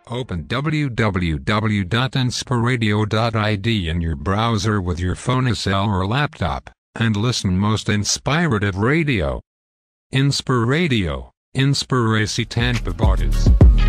Open www.inspiradio.id in your browser with your phone cell or laptop, and listen most inspirative radio. Inspiradio, Inspiracy Tampa Borders.